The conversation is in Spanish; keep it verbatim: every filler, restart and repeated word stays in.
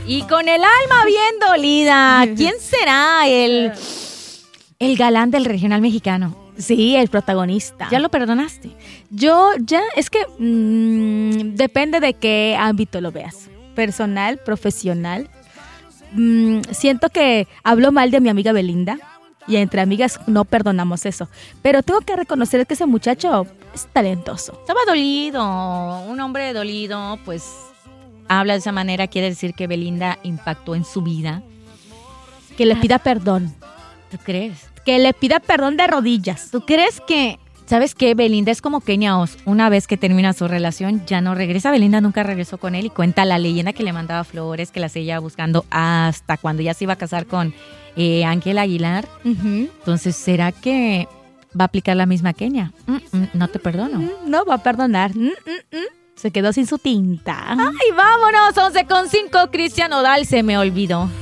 Y con el alma bien dolida. ¿Quién será el, el galán del regional mexicano? Sí, el protagonista. ¿Ya lo perdonaste? Yo ya, es que mmm, depende de qué ámbito lo veas. Personal, profesional. Mmm, siento que hablo mal de mi amiga Belinda y entre amigas no perdonamos eso. Pero tengo que reconocer que ese muchacho es talentoso. Estaba dolido. Un hombre dolido, pues habla de esa manera, quiere decir que Belinda impactó en su vida. Que le pida perdón. ¿Tú crees? Que le pida perdón de rodillas. ¿Tú crees que, sabes qué? Belinda es como Kenia Os. Una vez que termina su relación, ya no regresa. Belinda nunca regresó con él y cuenta la leyenda que le mandaba flores, que la seguía buscando hasta cuando ya se iba a casar con eh, Ángel Aguilar. Uh-huh. Entonces, ¿será que va a aplicar la misma Kenia? Mm, mm, no te perdono. Mm, no va a perdonar. Mm, mm, mm. Se quedó sin su tinta. ¡Ay, vámonos! once con cinco, Cristian Nodal, se me olvidó.